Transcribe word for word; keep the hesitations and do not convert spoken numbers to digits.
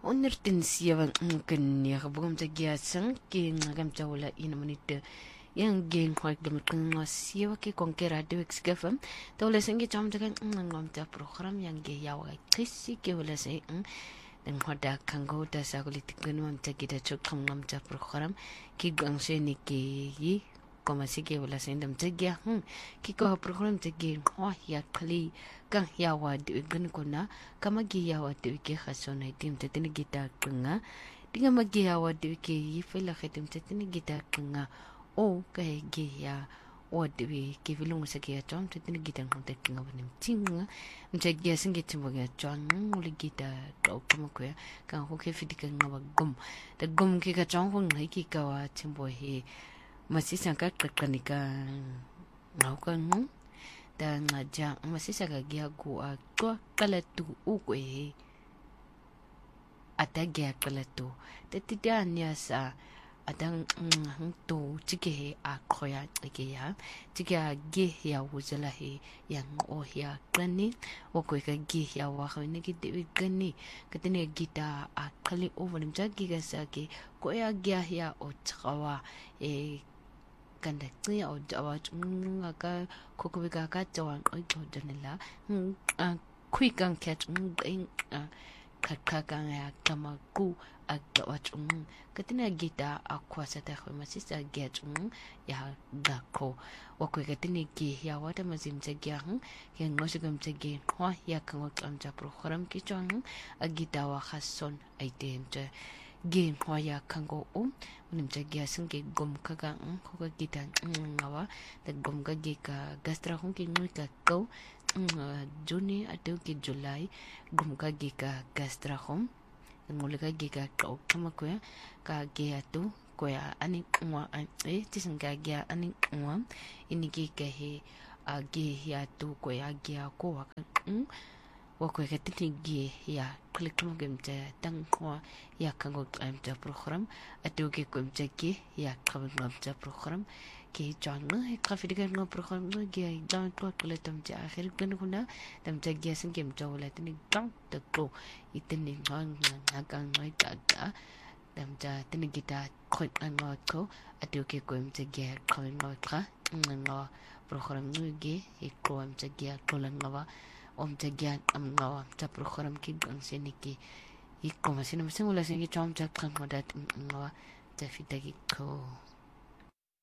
onertin siya kanya kabugam sa giyasang kinagam sa wala inamanita yang game hoi gamit kang siya ki konkera de xgafam tawla sangi cham jagan ngam ta program yang ge yawa kisi ke wala sai dan hoda kango da sagulitik ganun ta gida chuk ngam ta program ki gang se ni ki yi como así que la sendam tagya hm kiko program tagya oh ya kali kang yawa de gan kona kama gi yawa de ke khasona tim tetini gita kunga dinga magi yawa de ke yifela khatim tetini gita kunga o kay gi ya o de ke vilung sa ke chom tetini gita ngonte kunga banim tinga mtagya singe timboga chong uli gita to kuma ko kan ho ke fidika ngawa gum da gum ke ka chong hong hai ki ka wa timbo he masih sangat kekanika ngau kan dan ngajak masih sangat gia gua gua kalau tu ukwe ada gia kalau tu tapi dia nyasa ada tu jika akoya jika ya jika gia ya wujudlah yang oh ya kani wakwe ka gia ya wakwe ni kita kani katanya kita akali over ni jagi kasake koya gia ya otkawa eh kanda tsia o jawa nga ka kokobika ka jawa oi to janela kui kan cat ng kakaka ya kama ku agawa chung katina gita akwa sa ta khoma sisa get ya gako wakwe katini gi ya wata mazim tagya yang ngosigam tagya ho ya kan wakam ja program ki chong agita wa khason item ja game hoya kango um unim jagya singge gom kaga ko kita ngawa da gom ga ka gastra hong ki ngui ka ko juni atu ki july gom ga ka gastra hom ngol ga ka ko kama ko ka ge atu ko ya ani ngwa e tisinga ga ani ngwa ini ki ka he age ya tu ko ya ga ko wa wakwe katini gi ya klik mo gemta tang ko ya kango amta program atu ke ko amta ki ya kabul amta program ki jang he kafidiga no program no gi dan ko kule tamta akhir kan kuna tamta gi asin gemta wala tini gang ta ko itini ngang ngang ngai ta ta tamta tini gita ko ngo ko atu ke ko amta gi ko ngo ka ngo program no gi e ko amta gi ko lan ngawa om tagyan am ngawa ta program ki ang seniki iko masina masing wala singi chom chak kan modat ngawa ta fitagi ko